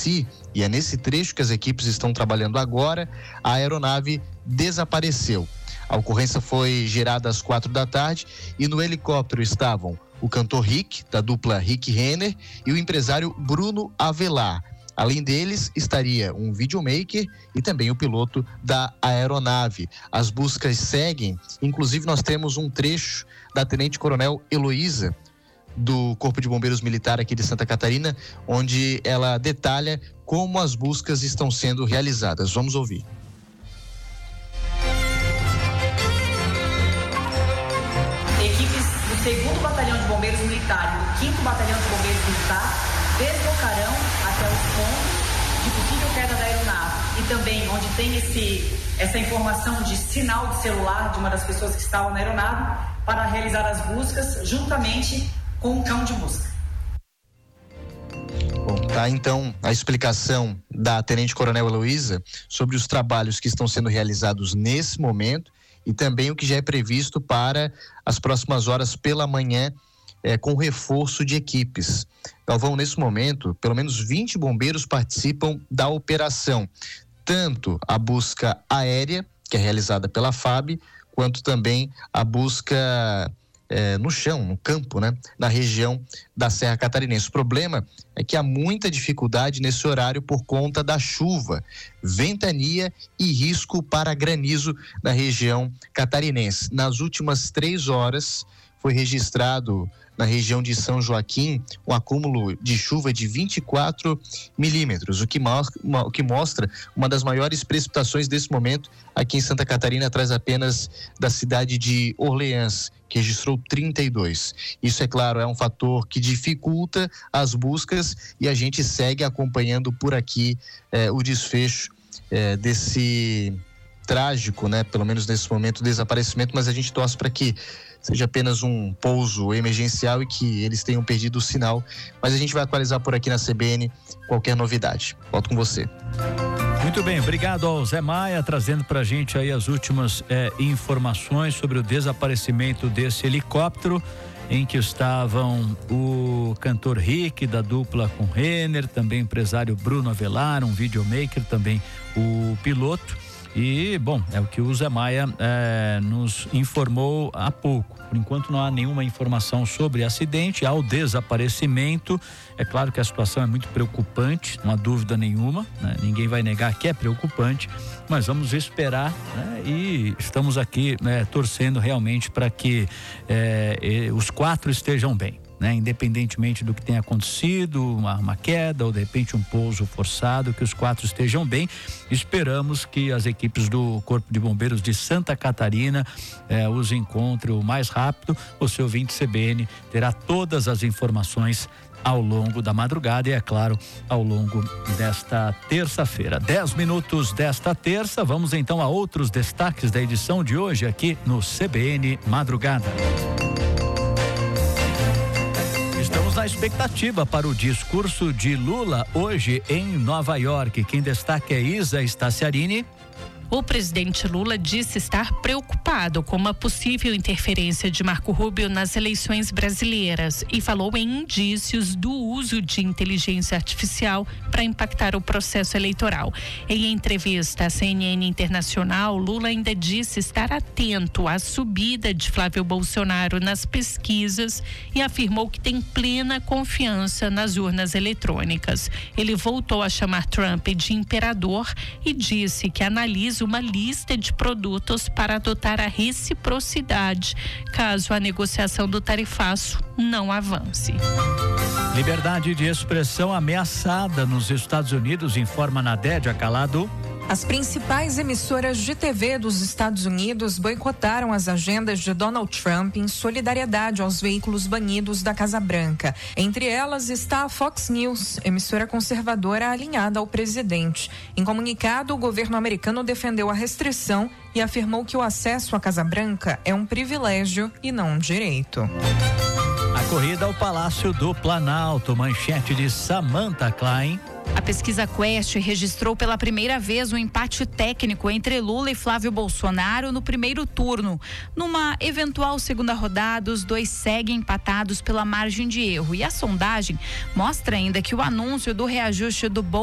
Urubici, e é nesse trecho que as equipes estão trabalhando agora, a aeronave desapareceu. A ocorrência foi gerada às 4 da tarde e no helicóptero estavam o cantor Rick, da dupla Rick Renner, e o empresário Bruno Avelar. Além deles, estaria um videomaker e também o piloto da aeronave. As buscas seguem, inclusive nós temos um trecho da Tenente Coronel Heloísa, do Corpo de Bombeiros Militar aqui de Santa Catarina, onde ela detalha como as buscas estão sendo realizadas. Vamos ouvir. Equipes do 2º Batalhão de Bombeiros Militar e do 5º Batalhão de Bombeiros Militar deslocarão até os pontos de possível queda da aeronave e também onde tem essa informação de sinal de celular de uma das pessoas que estavam na aeronave para realizar as buscas juntamente com o cão de busca. Bom, tá então a explicação da Tenente Coronel Heloísa sobre os trabalhos que estão sendo realizados nesse momento e também o que já é previsto para as próximas horas pela manhã, com reforço de equipes. Galvão, nesse momento, pelo menos 20 bombeiros participam da operação, tanto a busca aérea, que é realizada pela FAB, quanto também a busca no chão, no campo, né? Na região da Serra Catarinense. O problema é que há muita dificuldade nesse horário por conta da chuva, ventania e risco para granizo na região catarinense. Nas últimas 3 horas, foi registrado na região de São Joaquim um acúmulo de chuva de 24 milímetros, o que mostra uma das maiores precipitações desse momento aqui em Santa Catarina, atrás apenas da cidade de Orleans, que registrou 32. Isso, é claro, é um fator que dificulta as buscas e a gente segue acompanhando por aqui o desfecho desse trágico, né? Pelo menos nesse momento, desaparecimento, mas a gente torce para que seja apenas um pouso emergencial e que eles tenham perdido o sinal, mas a gente vai atualizar por aqui na CBN qualquer novidade. Volto com você. Muito bem, obrigado ao Zé Maia, trazendo pra gente aí as últimas informações sobre o desaparecimento desse helicóptero em que estavam o cantor Rick, da dupla com Renner, também o empresário Bruno Avelar, um videomaker, também o piloto. E, bom, é o que o Zé Maia nos informou há pouco. Por enquanto não há nenhuma informação sobre acidente, há o desaparecimento. É claro que a situação é muito preocupante, não há dúvida nenhuma, né? Ninguém vai negar que é preocupante, mas vamos esperar, né? E estamos aqui, né, torcendo realmente para que os 4 estejam bem, né? Independentemente do que tenha acontecido, uma queda ou de repente um pouso forçado, que os 4 estejam bem. Esperamos que as equipes do Corpo de Bombeiros de Santa Catarina os encontrem o mais rápido. O seu ouvinte CBN terá todas as informações ao longo da madrugada e, é claro, ao longo desta terça-feira. 10 minutos desta terça, vamos então a outros destaques da edição de hoje aqui no CBN Madrugada. Estamos na expectativa para o discurso de Lula hoje em Nova York. Quem destaca é Isa Staciarini. O presidente Lula disse estar preocupado com uma possível interferência de Marco Rubio nas eleições brasileiras e falou em indícios do uso de inteligência artificial para impactar o processo eleitoral. Em entrevista à CNN Internacional, Lula ainda disse estar atento à subida de Flávio Bolsonaro nas pesquisas e afirmou que tem plena confiança nas urnas eletrônicas. Ele voltou a chamar Trump de imperador e disse que analisa uma lista de produtos para adotar a reciprocidade, caso a negociação do tarifaço não avance. Liberdade de expressão ameaçada nos Estados Unidos, informa Nadédia Calado. As principais emissoras de TV dos Estados Unidos boicotaram as agendas de Donald Trump em solidariedade aos veículos banidos da Casa Branca. Entre elas está a Fox News, emissora conservadora alinhada ao presidente. Em comunicado, o governo americano defendeu a restrição e afirmou que o acesso à Casa Branca é um privilégio e não um direito. A corrida ao Palácio do Planalto, manchete de Samantha Klein. A pesquisa Quest registrou pela primeira vez um empate técnico entre Lula e Flávio Bolsonaro no primeiro turno. Numa eventual segunda rodada, os dois seguem empatados pela margem de erro. E a sondagem mostra ainda que o anúncio do reajuste do